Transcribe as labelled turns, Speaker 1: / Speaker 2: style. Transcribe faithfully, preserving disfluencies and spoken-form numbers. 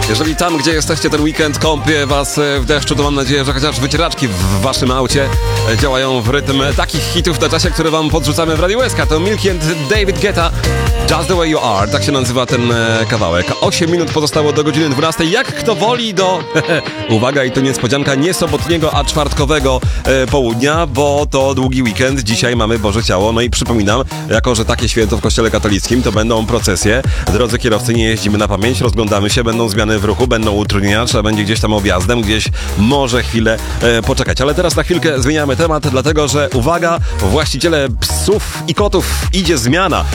Speaker 1: Jeżeli tam, gdzie jesteście ten weekend, kąpie was w deszczu, to mam nadzieję, że chociaż wycieraczki w waszym aucie działają w rytm takich hitów na czasie, które wam podrzucamy w Radio S K. To Milky and David Guetta, Just the Way You Are, tak się nazywa ten kawałek. osiem minut pozostało do godziny dwunastej. Jak kto woli do, uwaga, i to niespodzianka, nie sobotniego, a czwartkowego e, południa, bo to długi weekend. Dzisiaj mamy Boże Ciało. No i przypominam, jako że takie święto w Kościele katolickim, to będą procesje. Drodzy kierowcy, nie jeździmy na pamięć, rozglądamy się, będą zmiany w ruchu, będą utrudnienia, trzeba będzie gdzieś tam objazdem, gdzieś może chwilę e, poczekać. Ale teraz na chwilkę zmieniamy temat, dlatego że, uwaga, właściciele psów i kotów, idzie zmiana.